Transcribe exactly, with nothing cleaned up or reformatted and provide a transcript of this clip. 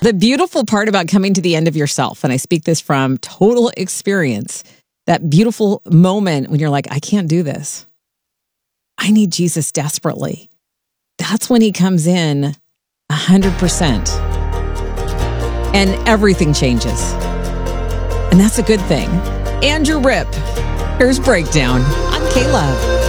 The beautiful part about coming to the end of yourself, and I speak this from total experience, that beautiful moment when you're like, I can't do this. I need Jesus desperately. That's when he comes in one hundred percent. And everything changes. And that's a good thing. Andrew Ripp, here's Breakdown on K-Love.